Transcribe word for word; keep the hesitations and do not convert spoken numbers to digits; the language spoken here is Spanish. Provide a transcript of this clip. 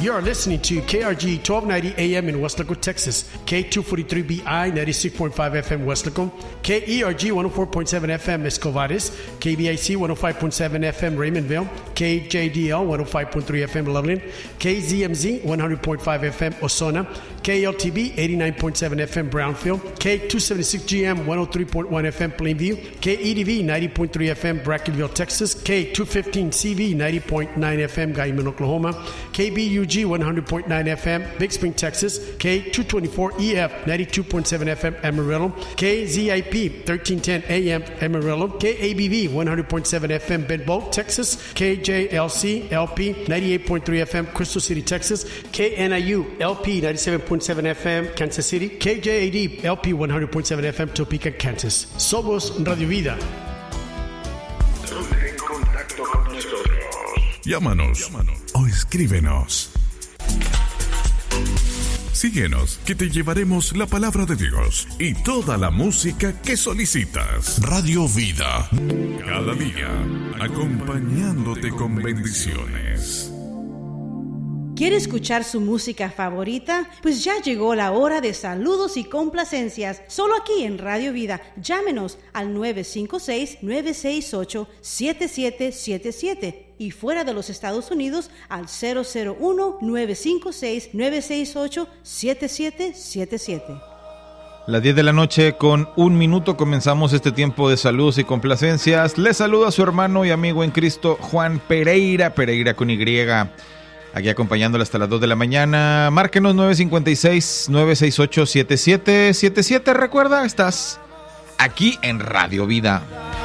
You are listening to K R G twelve ninety A M in Weslaco, Texas, K two forty-three B I ninety-six point five F M Weslaco, K E R G one oh four point seven F M Escovares, K B I C one oh five point seven F M Raymondville, K J D L one oh five point three F M Loveland, K Z M Z one hundred point five F M Ozona, K L T B eighty-nine point seven F M Brownfield, K two seventy-six G M one oh three point one F M Plainview, K E D V ninety point three F M Brackenville, Texas, K two fifteen C V ninety point nine F M Guyman, Oklahoma, K B U G one hundred point nine F M Big Spring, Texas, K two twenty-four E F ninety-two point seven F M Amarillo, K Z I P thirteen ten A M Amarillo, K A B V one hundred point seven F M Benbow, Texas, K J L C L P ninety-eight point three F M Crystal City, Texas, K N I U L P ninety-seven point seven F M Kansas City, K J A D L P one hundred point seven F M Topeka, Kansas. Somos Radio Vida. Ponte en contacto con nosotros. Llámanos, Llámanos o escríbenos. Síguenos, que te llevaremos la palabra de Dios y toda la música que solicitas. Radio Vida. Cada día, acompañándote con bendiciones. ¿Quiere escuchar su música favorita? Pues ya llegó la hora de saludos y complacencias, solo aquí en Radio Vida. Llámenos al nueve cinco seis, nueve seis ocho, siete siete siete siete y fuera de los Estados Unidos al cero cero uno, nueve cinco seis, nueve seis ocho, siete siete siete siete. Las diez de la noche con un minuto comenzamos este tiempo de saludos y complacencias. Les saluda a su hermano y amigo en Cristo, Juan Pereira, Pereira con Y. Aquí acompañándole hasta las dos de la mañana. Márquenos nueve cinco seis, nueve seis ocho, siete siete siete siete. Recuerda, estás aquí en Radio Vida.